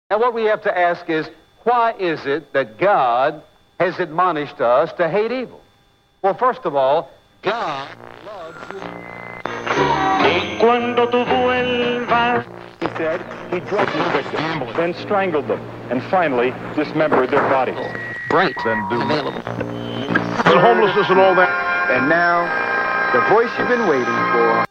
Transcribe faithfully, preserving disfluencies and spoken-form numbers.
Now, what we have to ask is, why is it that God has admonished us to hate evil? Well, first of all, God loves you. Y cuando tú vuelvas, he said, he drugged his victims, then strangled them, and finally dismembered their bodies. Right. Then do Available. the homelessness and all that. And now, the voice you've been waiting for.